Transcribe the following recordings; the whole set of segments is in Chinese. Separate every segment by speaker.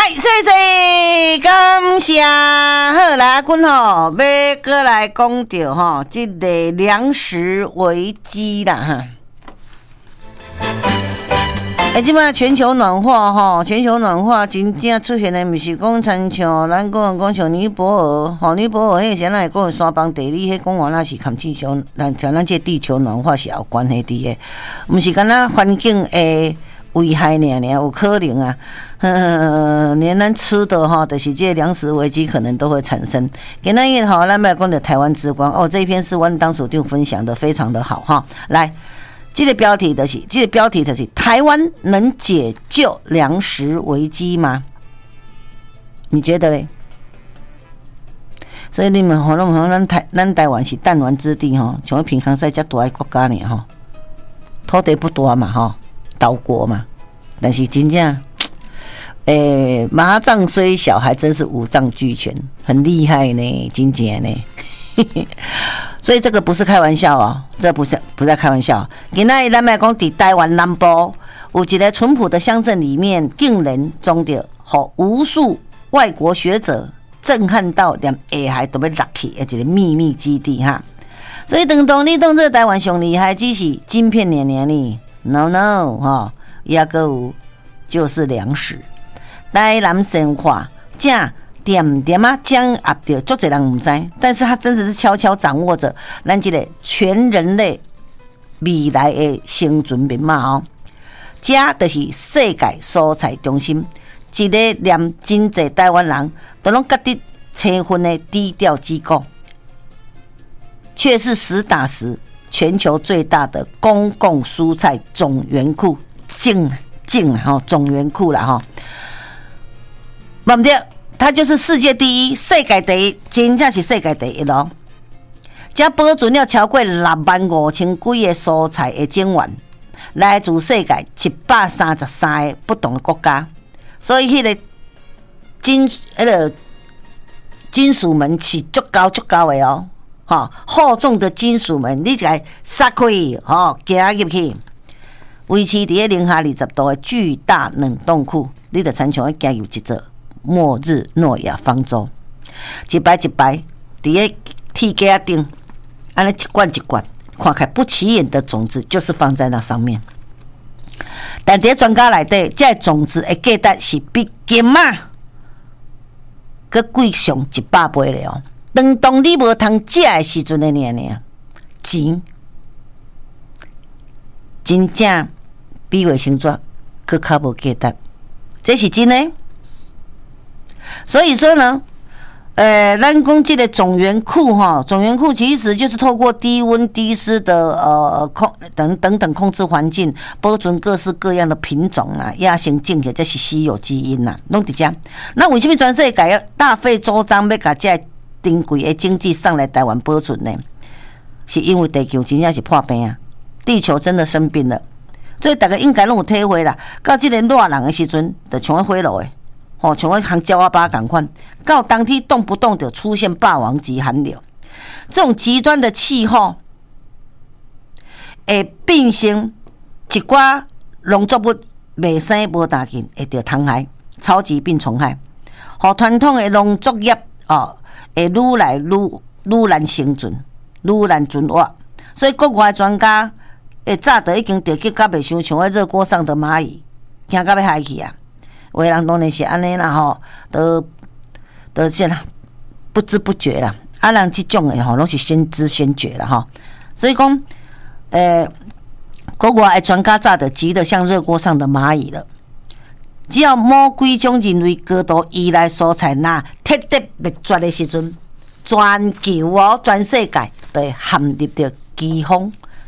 Speaker 1: 谢感谢。好啦，阮吼要过来讲到吼，这个粮食危机啦哈。即摆全球暖化吼，全球暖化真正出现的，毋是讲亲像咱讲像尼泊尔吼，尼泊尔迄个咱会讲山崩地裂，迄讲话那是含地球，咱这地球暖化是有关系伫的，毋是干那环境诶危害尔，有可能啊。连咱吃的哈，就是这个粮食危机可能都会产生。今仔日吼，咱要讲的台湾之光哦，这一篇是阮当属长分享的，非常的好哈。来。这个标题就是台湾能解救粮食危机吗？你觉得嘞？所以你们可能咱台湾是弹丸之地哈，像平常在遮大的国家呢哈，土地不多嘛哈，岛国嘛，但是真正，麻将虽小，还真是五脏俱全，很厉害呢，真正呢。所以这个不是开玩笑哦，这不是开玩笑。今仔日咱来讲，伫台湾南部有一个淳朴的乡镇里面，竟然装着和无数外国学者震撼到连下海都要落去的一个秘密基地哈。所以等同你当这台湾上厉害，只是晶片年呢 ？No 哈，也个有就是粮食，台南生化正。点啊，掌握着，足侪人唔知，但是他真的是悄悄掌握着咱这个全人类未来的生存密码哦。这就是世界蔬菜中心，一个连真侪台湾人都拢觉得青分的低调机构，却是实打实全球最大的公共蔬菜总源库，总源库啦哈，对不对？它就是世界第一，世界第一，真正是世界第一咯。这保存了超过65000几个蔬菜的种源，来自世界733个不同的国家，所以迄个金属门是足高的哦，厚重的金属门，你就来撒开行入去，维持伫零下20度的巨大冷冻库，你就亲像行入一座末日诺亚方舟，一排伫咧铁架顶，安尼一罐一罐，看起来不起眼的种子就是放在那上面。但伫专家内底，这种子的价值是比金啊，佮贵上100倍咧哦。当你无通食的时阵的呢，钱真正比卫生纸佮较无价值，这是真的。所以说呢，咱讲这个总源库哈，总源库其实就是透过低温低湿的等等控制环境，保存各式各样的品种啊、亚型种或者是稀有基因呐，拢伫遮。那为什么全世界要大费周章要把这珍贵的经济上来台湾保存呢？是因为地球真正是破病啊，地球真的生病了，所以大家应该拢有体会啦。到这个热人的时阵，就像火炉的。像那像鸟仔巴同款，到当天动不动就出现霸王级寒流，这种极端的气候，会变成一寡农作物袂生无大紧，会着虫害、超级病虫害，互传统的农作业会愈来愈难生存，愈难存活。所以国外专家早就已经着急到袂想像热锅上的蚂蚁，惊到要害去啊！有的人当然是安尼啦吼，都是啦，不知不觉啦。人这种的吼，拢是先知先觉啦吼。所以讲，国外的专家早就急得像热锅上的蚂蚁了。只要某几种人类高度依赖蔬菜，那特灭绝的时阵，全球全世界都会陷入着饥荒。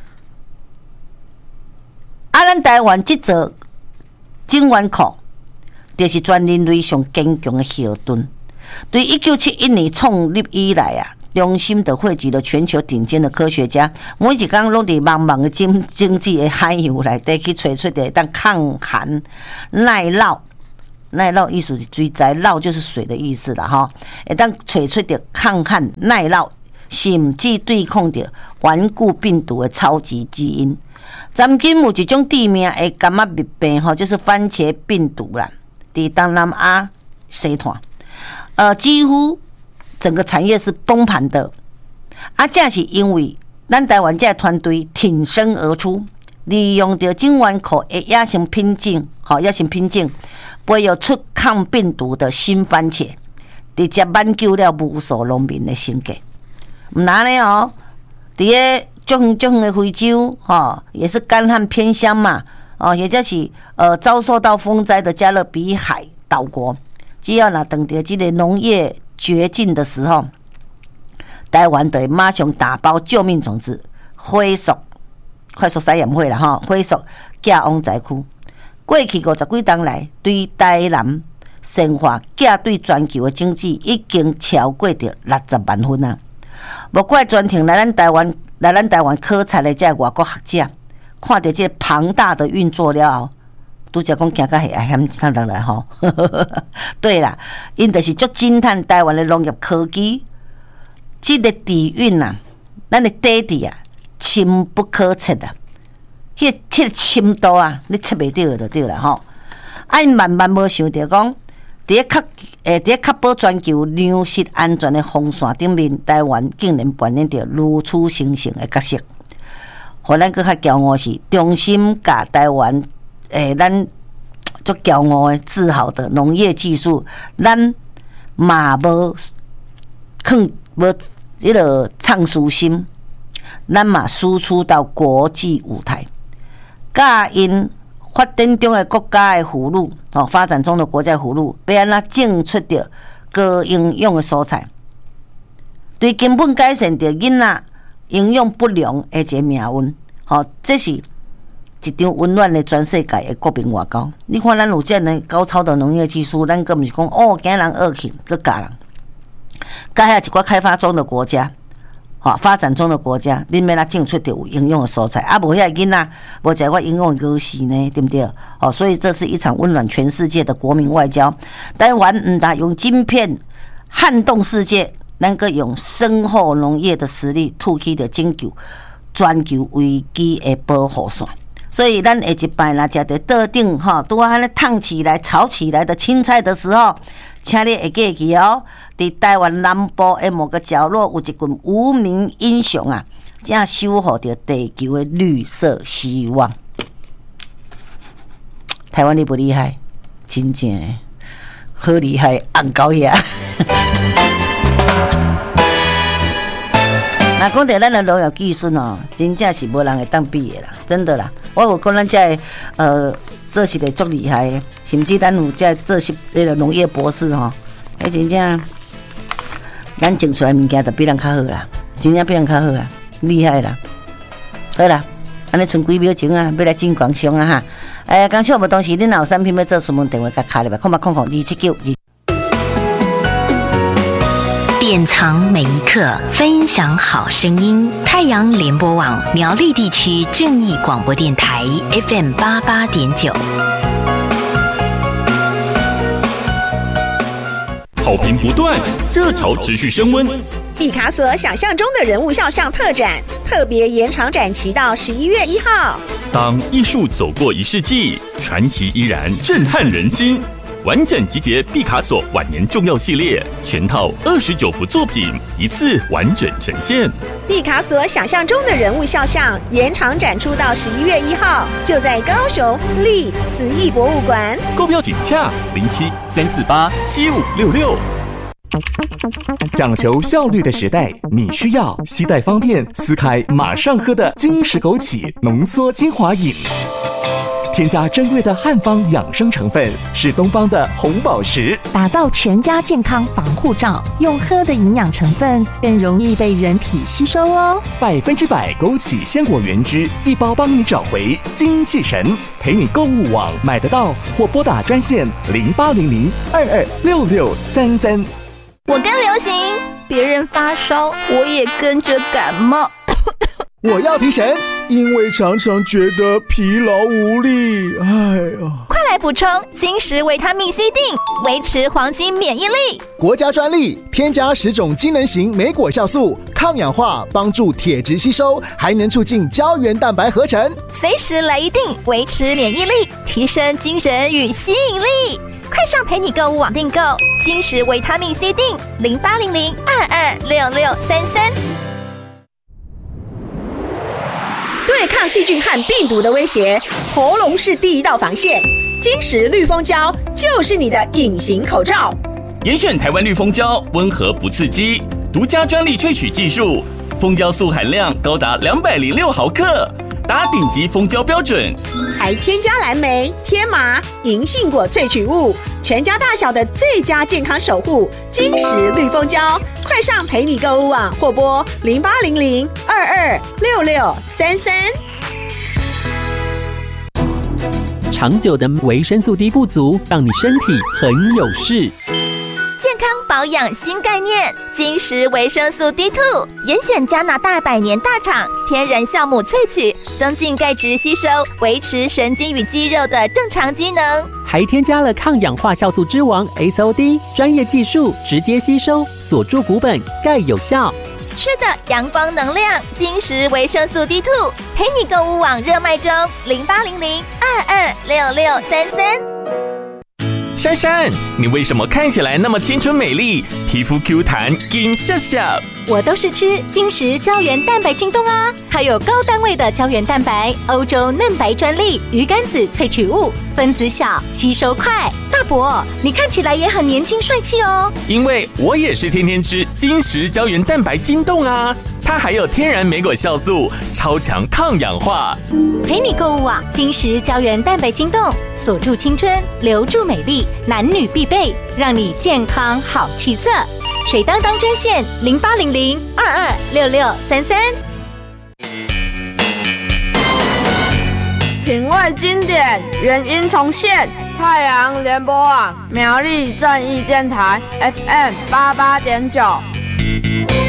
Speaker 1: 咱台湾这座种源库。就是全人类上坚强的后盾。对1971年创立以来啊，中心就汇集了全球顶尖的科学家，每一天拢伫茫茫的经济的海洋内底去找出的当抗寒、耐涝意思是水灾，涝就是水的意思啦哈。会当找出的抗旱、耐涝，甚至对抗着顽固病毒的超级基因。曾经有一种致命的感冒疾病就是番茄病毒啦。伫东南亚衰退，几乎整个产业是崩盘的。正是因为咱台湾这团队挺身而出，利用着金源库的野性品种，培育出抗病毒的新番茄，直接挽救了无数农民的生计。唔难呢哦，伫个足远的非洲，也是干旱偏乡嘛，也就是遭受到风灾的加勒比海岛国，只要等到这个农业绝境的时候，台湾就会马上打包救命种子，快速筛验会啦，快速寄往灾区。过去50几年来，对台南生活寄对全球的经济已经超过着60万分啊！无怪专程来咱台湾考察的这外国学者，看到这庞大的运作了后，拄则讲行到遐险看落来吼。对啦，因就是足惊叹台湾的农业科技，这个底蕴啊，咱的底底啊，深不可测啊。迄个深度啊，你测袂到就对啦吼。因万万无想到讲，伫确保全球粮食安全的防线顶面，台湾竟然扮演着如此神圣的角色。互咱更较骄傲是，中心甲台湾咱足骄傲的、自豪的农业技术，咱嘛无迄个创私心，咱嘛输出到国际舞台。甲因发展中的国家的俘虏，发展中的国家俘虏，要安怎种出着高营养的蔬菜，对根本改善着囡仔营养不良的一个命运。这是一场温暖的全世界的国民外交。你看咱有这样高超的农业技术，咱更不是讲惊人学去，去教人。甲遐一寡开发中的国家。发展中的国家，恁要哪种出着有营养的蔬菜，无遐囡仔无食过营养的果实呢，对不对？所以这是一场温暖全世界的国民外交。台湾唔但用晶片撼动世界，咱个用深厚农业的实力，突起着拯救全球危机的保护伞。所以咱下一摆若食着桌顶拄安尼烫起来、炒起来的青菜的时候，请你会记起哦。伫台湾南部的某个角落，有一群无名英雄啊，正守护着地球的绿色希望。台湾你不厉害，真正好厉害，红高呀！那讲到咱的农业技术哦，真正是无人会当比的啦，真的啦。我有讲咱这做事的足厉害的，甚至咱有这做些那个农业博士吼，真正咱种出来物件就比人较好啦，真正比人较好啊，厉害啦。好啦，安尼剩几秒钟啊，要来进广告啊哈。刚才无当时恁若有产品要做，询问电话甲卡入来，0800-279-2。
Speaker 2: 典藏每一刻，分享好声音。太阳联播网苗栗地区正义广播电台 FM88.9。
Speaker 3: 好评不断，热潮持续升温。
Speaker 4: 毕卡索想象中的人物肖像特展，特别延长展期到11月1号。
Speaker 3: 当艺术走过1世纪，传奇依然震撼人心。完整集结毕卡索晚年重要系列，全套29幅作品，一次完整呈现。
Speaker 4: 毕卡索想象中的人物肖像延长展出到11月1号，就在高雄立慈艺博物馆。
Speaker 3: 购票请洽07-348-7566。
Speaker 5: 讲求效率的时代，你需要携带方便、撕开马上喝的金石枸杞浓缩精华饮。添加珍贵的汉方养生成分，是东方的红宝石，
Speaker 6: 打造全家健康防护罩。用喝的营养成分更容易被人体吸收哦。
Speaker 5: 100%枸杞鲜果原汁，一包帮你找回精气神。陪你购物网买得到，或拨打专线0800-226633。
Speaker 7: 我跟流行，别人发烧，我也跟着感冒。
Speaker 8: 我要提神，因为常常觉得疲劳无力。哎呦，
Speaker 7: 快来补充金石维他命 C 锭，维持黄金免疫力。
Speaker 8: 国家专利，添加10种机能型莓果酵素，抗氧化，帮助铁质吸收，还能促进胶原蛋白合成。
Speaker 7: 随时来一锭，维持免疫力，提升精神与吸引力。 快上陪你购物网订购，金石维他命 C 锭0800226633。
Speaker 4: 对抗细菌和病毒的威胁，喉咙是第一道防线。金石绿蜂胶就是你的隐形口罩。
Speaker 3: 严选台湾绿蜂胶，温和不刺激，独家专利萃取技术，蜂胶素含量高达206毫克，达顶级蜂胶标准，
Speaker 4: 还添加蓝莓、天麻、银杏果萃取物，全家大小的最佳健康守护。金石绿蜂胶，快上陪你购物网或拨0800226633。
Speaker 9: 长久的维生素 D 不足，让你身体很有事。
Speaker 7: 健康保养新概念，金石维生素 D2， 严选加拿大100年大厂天然酵母萃取，增进钙质吸收，维持神经与肌肉的正常机能，
Speaker 9: 还添加了抗氧化酵素之王 SOD， 专业技术直接吸收，锁住骨本，钙有效。
Speaker 7: 吃的阳光能量，金石维生素 D2， 陪你购物网热卖中，0800226633。
Speaker 3: 珊珊，你为什么看起来那么青春美丽，皮肤 Q 弹，金笑笑？
Speaker 10: 我都是吃金石胶原蛋白晶冻啊，它有高单位的胶原蛋白，欧洲嫩白专利，鱼肝子萃取物，分子小，吸收快。大伯，你看起来也很年轻帅气哦。
Speaker 3: 因为我也是天天吃金石胶原蛋白晶冻啊，它还有天然莓果酵素，超强抗氧化。
Speaker 10: 陪你购物网，金石胶原蛋白晶冻，锁住青春，留住美丽，男女必备，让你健康好气色。水当当专线0800226633。
Speaker 11: 品味经典，原音重现。太阳联播网苗栗正义电台 FM88.9。